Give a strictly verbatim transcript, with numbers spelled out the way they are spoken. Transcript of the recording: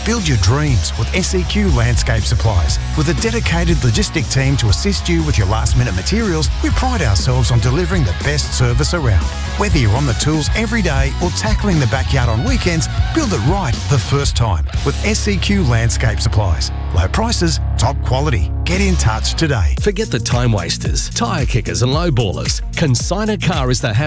Build your dreams with S E Q Landscape Supplies. With a dedicated logistic team to assist you with your last-minute materials, we pride ourselves on delivering the best service around. Whether you're on the tools every day or tackling the backyard on weekends, build it right the first time with S E Q Landscape Supplies. Low prices, top quality. Get in touch today. Forget the time wasters, tyre kickers and low ballers. Consign a Car is the